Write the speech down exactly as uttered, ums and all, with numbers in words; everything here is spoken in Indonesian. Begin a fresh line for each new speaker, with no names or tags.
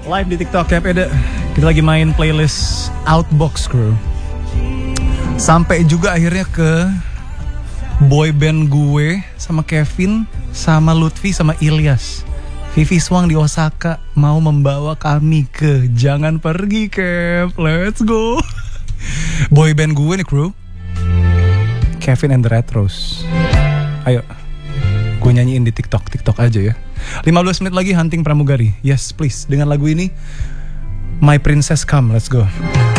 live di TikTok ya Pede. Kita lagi main playlist Outbox Crew. Sampai juga akhirnya ke boy band gue sama Kevin sama Lutfi sama Ilyas. Vivi Swang di Osaka mau membawa kami ke Jangan Pergi Kev. Let's go. Boy band gue nih Crew, Kevin and the Retros. Ayo, gue nyanyiin di TikTok, TikTok aja ya. lima belas menit lagi Hunting Pramugari. Yes please, dengan lagu ini My Princess Come, let's go.